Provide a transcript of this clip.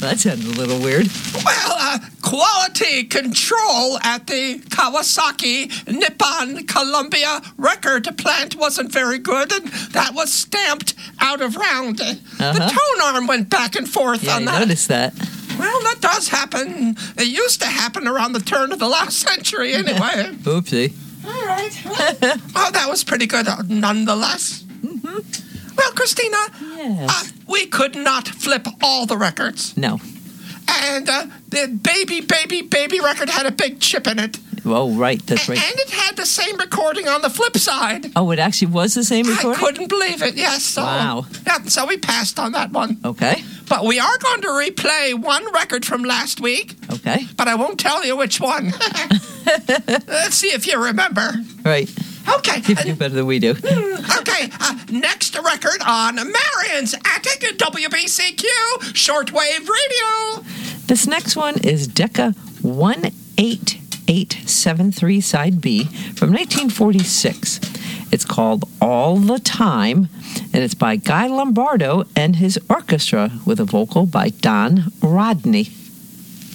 That sounds a little weird. Well, quality control at the Kawasaki Nippon Columbia record plant wasn't very good, and that was stamped out of round. The tone arm went back and forth on that. I noticed that. Well, that does happen. It used to happen around the turn of the last century anyway. Oopsie. All right. Well, that was pretty good nonetheless. Mm-hmm. Well, Christina, Yes. we could not flip all the records. No. And the baby record had a big chip in it. Oh, right. That's right. And it had the same recording on the flip side. Oh, it actually was the same recording? I couldn't believe it, yes. So, Wow. Yeah, so we passed on that one. Okay. But we are going to replay one record from last week. Okay. But I won't tell you which one. Let's see if you remember. Right. Okay. You do better than we do. Okay, next record on Marion's Attic WBCQ Shortwave Radio. This next one is Decca 18873 Side B from 1946. It's called All the Time, and it's by Guy Lombardo and his orchestra with a vocal by Don Rodney.